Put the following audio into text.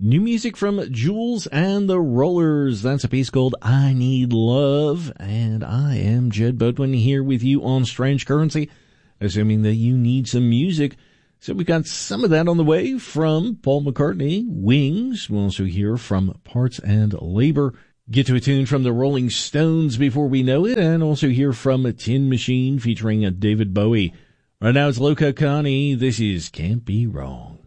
New music from Jules and the Rollers. That's a piece called I Need Love. And I am Jed Bodwin here with you on Strange Currency, assuming that you need some music. So we got some of that on the way from Paul McCartney, Wings. We'll also hear from Parts and Labor. Get to a tune from the Rolling Stones before we know it, and also hear from a Tin Machine featuring David Bowie. Right now it's Loka Connie. This is Can't Be Wrong.